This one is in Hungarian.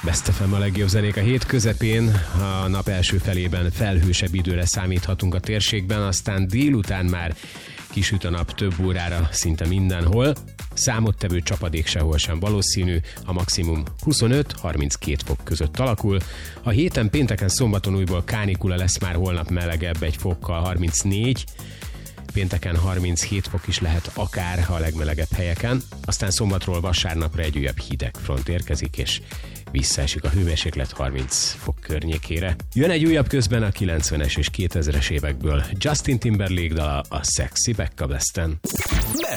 Best FM a legjobb zenék a hét közepén, a nap első felében felhősebb időre számíthatunk a térségben, aztán délután már kisüt a nap több órára szinte mindenhol. Számottevő csapadék sehol sem valószínű, a maximum 25-32 fok között alakul. A héten pénteken szombaton újból kánikula lesz, már holnap melegebb, egy fokkal 34, pénteken 37 fok is lehet akár a legmelegebb helyeken, aztán szombatról vasárnapra egy újabb hideg front érkezik, és visszaesik a hőmérséklet 30 fok környékére. Jön egy újabb közben a 90-es és 2000-es évekből Justin Timberlake dala, a Sexy Back a Besten.